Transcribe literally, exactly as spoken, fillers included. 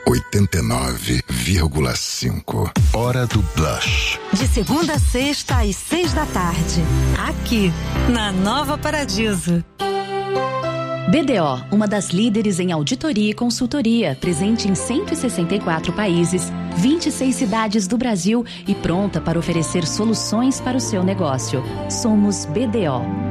oitenta e nove vírgula cinco. Hora do Blush. De segunda a sexta às seis da tarde. Aqui, na Nova Paradiso. B D O, uma das líderes em auditoria e consultoria, presente em cento e sessenta e quatro países, vinte e seis cidades do Brasil e pronta para oferecer soluções para o seu negócio. Somos B D O.